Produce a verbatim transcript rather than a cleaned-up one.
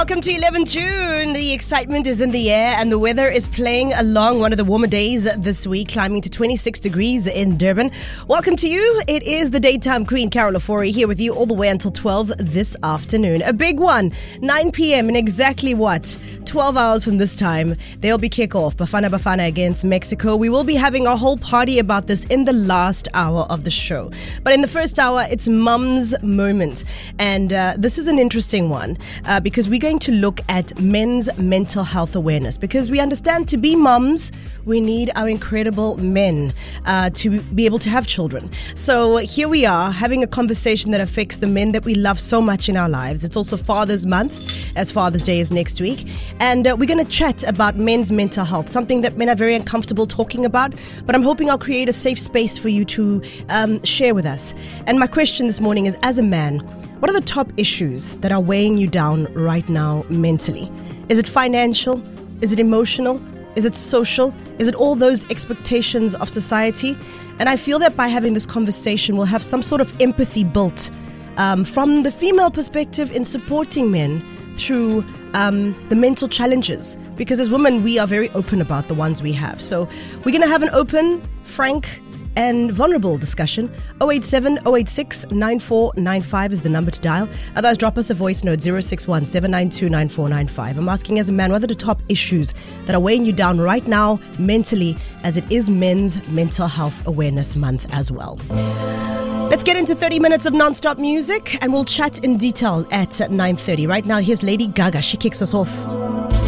Welcome to eleven June. The excitement is in the air and the weather is playing along. One of the warmer days this week, climbing to twenty-six degrees in Durban. Welcome to you. It is the daytime queen, Carol Ofori, here with you all the way until twelve this afternoon. A big one, nine p.m. in exactly what? twelve hours from this time, there'll be kickoff, Bafana Bafana against Mexico. We will be having a whole party about this in the last hour of the show. But in the first hour, it's Mum's Moment. And uh, this is an interesting one uh, because we're going to look at men's mental health awareness, because we understand to be mums, we need our incredible men uh, to be able to have children. So here we are having a conversation that affects the men that we love so much in our lives. It's also Father's Month, as Father's Day is next week. And uh, we're going to chat about men's mental health, something that men are very uncomfortable talking about, but I'm hoping I'll create a safe space for you to um, share with us. And my question this morning is, as a man, what are the top issues that are weighing you down right now mentally? Is it financial? Is it emotional? Is it social? Is it all those expectations of society? And I feel that by having this conversation, we'll have some sort of empathy built um, from the female perspective in supporting men through um, the mental challenges. Because as women, we are very open about the ones we have. So we're going to have an open, frank, and vulnerable discussion. oh eight seven, oh eight six, nine four nine five is the number to dial. Otherwise, drop us a voice note, zero six one, seven nine two, nine four nine five. I'm asking, as a man, what are the top issues that are weighing you down right now mentally, as it is Men's Mental Health Awareness Month as well. Let's get into thirty minutes of non-stop music and we'll chat in detail at nine thirty. Right now, here's Lady Gaga. She kicks us off.